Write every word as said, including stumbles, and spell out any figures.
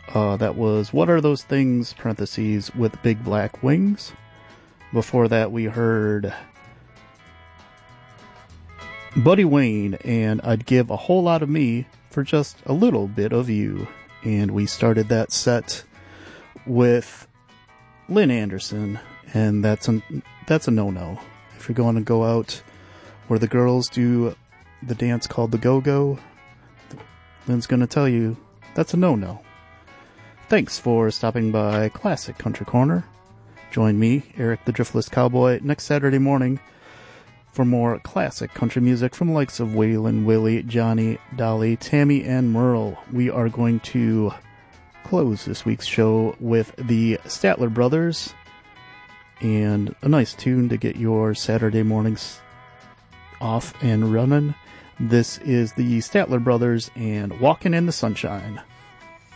Uh, that was What Are Those Things, parentheses, with Big Black Wings. Before that, we heard Buddy Wayne and I'd Give a Whole Lot of Me for Just a Little Bit of You. And we started that set with Lynn Anderson, and that's a, that's a no-no. If you're going to go out where the girls do the dance called the go-go, Lynn's going to tell you that's a no-no. Thanks for stopping by Classic Country Corner. Join me, Eric the Driftless Cowboy, next Saturday morning for more classic country music from the likes of Waylon, Willie, Johnny, Dolly, Tammy, and Merle. We are going to close this week's show with the Statler Brothers and a nice tune to get your Saturday mornings off and running. This is the Statler Brothers and Walkin' in the Sunshine.